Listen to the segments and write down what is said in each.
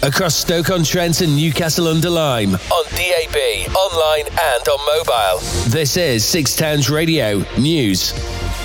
across Stoke-on-Trent and Newcastle-under-Lyme, on DAB, online and on mobile. This is Six Towns Radio News.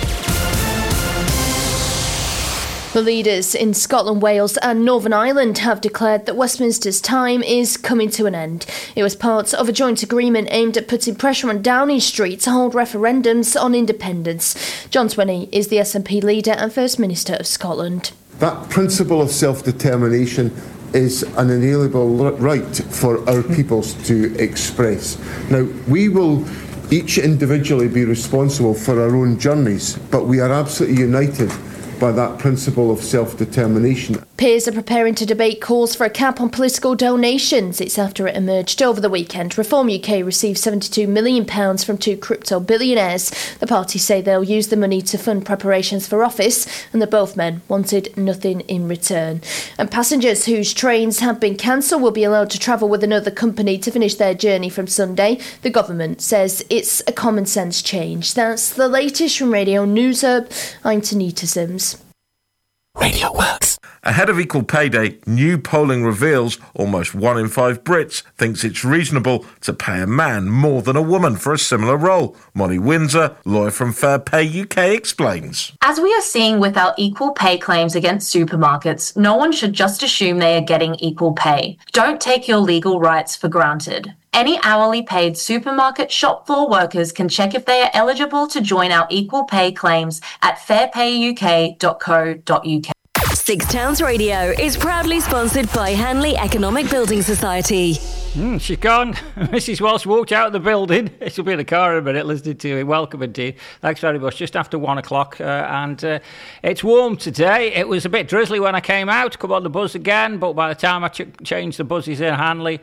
The leaders in Scotland, Wales and Northern Ireland have declared that Westminster's time is coming to an end. It was part of a joint agreement aimed at putting pressure on Downing Street to hold referendums on independence. John Swinney is the SNP leader and First Minister of Scotland. That principle of self-determination is an inalienable right for our peoples to express. Now, we will each individually be responsible for our own journeys, but we are absolutely united by that principle of self-determination. Peers are preparing to debate calls for a cap on political donations. It's after it emerged over the weekend. Reform UK received £72 million from two crypto billionaires. The parties say they'll use the money to fund preparations for office and that both men wanted nothing in return. And passengers whose trains have been cancelled will be allowed to travel with another company to finish their journey from Sunday. The government says it's a common sense change. That's the latest from Radio News Hub. I'm Tanita Sims. Radio Works. Ahead of Equal Pay Day, new polling reveals almost 1 in 5 Brits thinks it's reasonable to pay a man more than a woman for a similar role. Molly Windsor, lawyer from Fair Pay UK, explains. As we are seeing with our equal pay claims against supermarkets, no one should just assume they are getting equal pay. Don't take your legal rights for granted. Any hourly paid supermarket shop floor workers can check if they are eligible to join our equal pay claims at fairpayuk.co.uk. Six Towns Radio is proudly sponsored by Hanley Economic Building Society. She's gone. Mrs. Walsh walked out of the building. She'll be in the car in a minute listening to it. Welcome indeed. Thanks very much. Just after 1 o'clock and it's warm today. It was a bit drizzly when I came out. Come on the buzz again. But by the time I changed the buzzes in Hanley,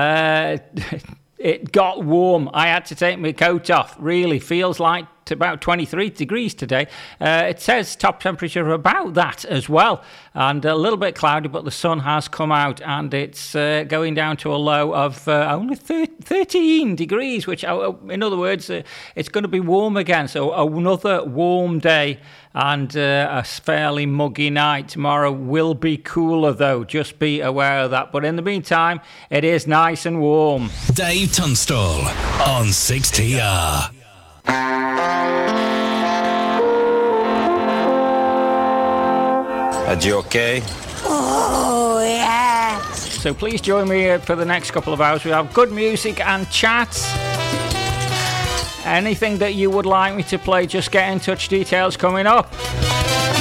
it got warm. I had to take my coat off. Really feels like about 23 degrees today. It says top temperature about that as well, and a little bit cloudy, but the sun has come out and it's going down to a low of only 13 degrees, which in other words it's going to be warm again. So another warm day and a fairly muggy night. Tomorrow will be cooler though, just be aware of that. But in the meantime, it is nice and warm. Dave Tunstall on 6TR. Are you okay? Oh, yeah. So please join me for the next couple of hours. We have good music and chats. Anything that you would like me to play, just get in touch. Details coming up.